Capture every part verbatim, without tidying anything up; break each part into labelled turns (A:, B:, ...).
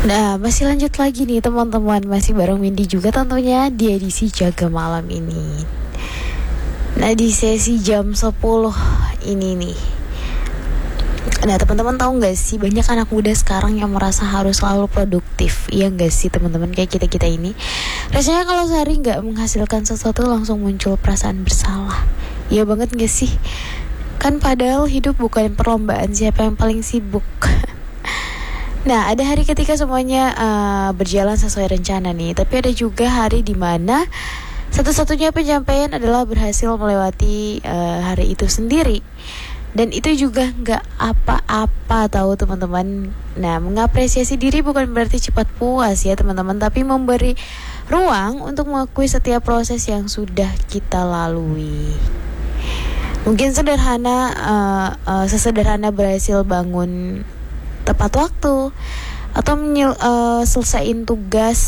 A: Nah, masih lanjut lagi nih teman-teman. Masih bareng Windy juga tentunya di edisi Jaga Malam ini. Nah, di sesi jam sepuluh ini nih. Nah, teman-teman tahu gak sih, banyak anak muda sekarang yang merasa harus selalu produktif. Iya gak sih teman-teman, kayak kita-kita ini. Rasanya kalau sehari gak menghasilkan sesuatu langsung muncul perasaan bersalah. Iya banget gak sih? Kan padahal hidup bukan perlombaan siapa yang paling sibuk. Nah, ada hari ketika semuanya uh, berjalan sesuai rencana nih. Tapi ada juga hari di mana satu-satunya pencapaian adalah berhasil melewati uh, hari itu sendiri. Dan itu juga gak apa-apa tahu teman-teman. Nah, mengapresiasi diri bukan berarti cepat puas ya teman-teman, tapi memberi ruang untuk mengakui setiap proses yang sudah kita lalui. Mungkin sederhana, uh, uh, sesederhana berhasil bangun tepat waktu, atau menyel, uh, selesaiin tugas,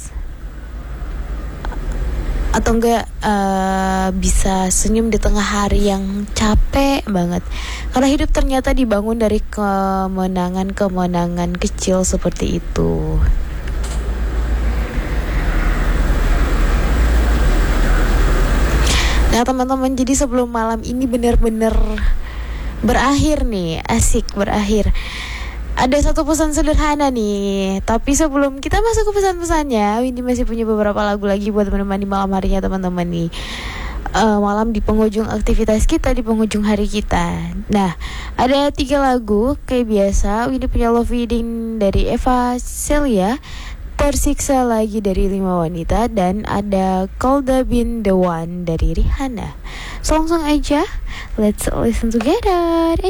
A: atau enggak uh, bisa senyum di tengah hari yang capek banget. Karena hidup ternyata dibangun dari kemenangan-kemenangan kecil seperti itu. Nah teman-teman, jadi sebelum malam ini benar-benar berakhir nih, asik berakhir, ada satu pesan sederhana nih. Tapi sebelum kita masuk ke pesan-pesannya, Windy masih punya beberapa lagu lagi buat teman-teman di malam harinya teman-teman nih. uh, Malam di penghujung aktivitas kita, di penghujung hari kita. Nah, ada tiga lagu kayak biasa. Windy punya Love Reading dari Eva Celia, Tersiksa Lagi dari Lima Wanita, dan ada Coulda Been The One dari Rihanna. So langsung aja, let's listen together.